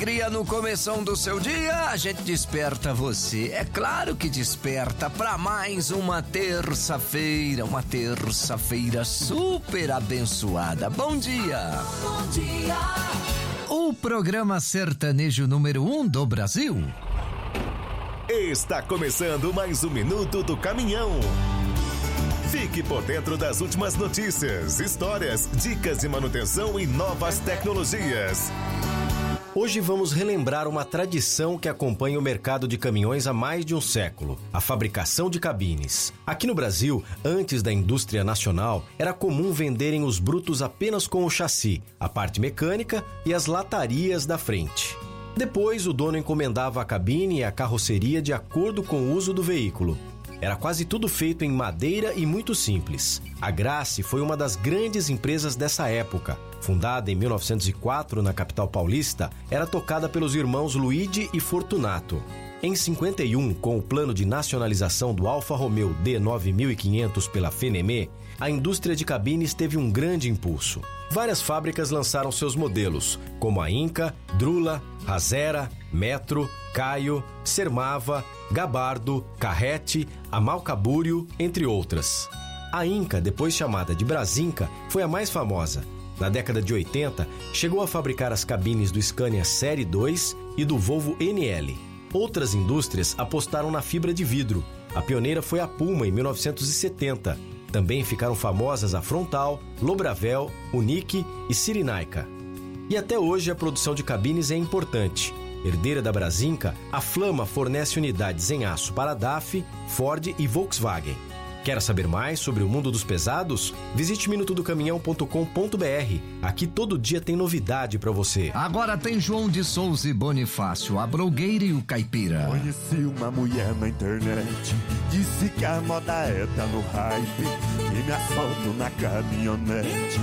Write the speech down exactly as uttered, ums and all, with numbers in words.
Cria no começão do seu dia, a gente desperta você. É claro que desperta para mais uma terça-feira, uma terça-feira super abençoada. Bom dia! Bom dia! O programa sertanejo número um do Brasil está começando mais um Minuto do Caminhão. Fique por dentro das últimas notícias, histórias, dicas de manutenção e novas tecnologias. Hoje vamos relembrar uma tradição que acompanha o mercado de caminhões há mais de um século, a fabricação de cabines. Aqui no Brasil, antes da indústria nacional, era comum venderem os brutos apenas com o chassi, a parte mecânica e as latarias da frente. Depois, o dono encomendava a cabine e a carroceria de acordo com o uso do veículo. Era quase tudo feito em madeira e muito simples. A Grace foi uma das grandes empresas dessa época. Fundada em mil novecentos e quatro na capital paulista, era tocada pelos irmãos Luigi e Fortunato. Em cinquenta e um, com o plano de nacionalização do Alfa Romeo D nove mil e quinhentos pela Fenemé, a indústria de cabines teve um grande impulso. Várias fábricas lançaram seus modelos, como a Inca, Drula, Razera, Metro, Caio, Sermava, Gabardo, Carrete, Amalcabúrio, entre outras. A Inca, depois chamada de Brasinca, foi a mais famosa. Na década de oitenta, chegou a fabricar as cabines do Scania Série dois e do Volvo N L. Outras indústrias apostaram na fibra de vidro. A pioneira foi a Puma, em mil novecentos e setenta. Também ficaram famosas a Frontal, Lobravel, Unique e Cirenaica. E até hoje a produção de cabines é importante. Herdeira da Brasinca, a Flama fornece unidades em aço para a D A F, Ford e Volkswagen. Quer saber mais sobre o mundo dos pesados? Visite minuto do caminhão ponto com ponto b r. Aqui todo dia tem novidade para você. Agora tem João de Souza e Bonifácio, a blogueira e o caipira. Conheci uma mulher na internet, disse que a moda é tá no hype, e minha foto na caminhonete.